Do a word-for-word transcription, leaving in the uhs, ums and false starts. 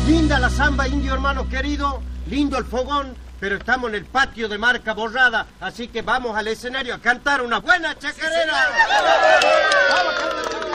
Linda la samba, indio hermano querido, lindo el fogón, pero estamos en el patio de Marca Borrada, así que vamos al escenario a cantar una buena chacarera. ¡Vamos, canta!